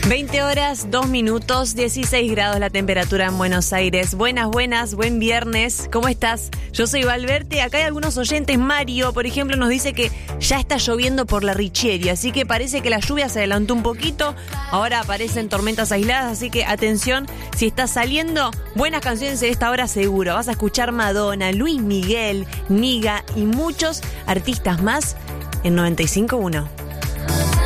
20 horas, 2 minutos, 16 grados la temperatura en Buenos Aires. Buenas, buen viernes. ¿Cómo estás? Yo soy Valverde. Acá hay algunos oyentes. Mario, por ejemplo, nos dice que ya está lloviendo por la Richieri, así que parece que la lluvia se adelantó un poquito. Ahora aparecen tormentas aisladas, así que atención, si estás saliendo, buenas canciones en esta hora seguro. Vas a escuchar Madonna, Luis Miguel, Niga y muchos artistas más en 95.1.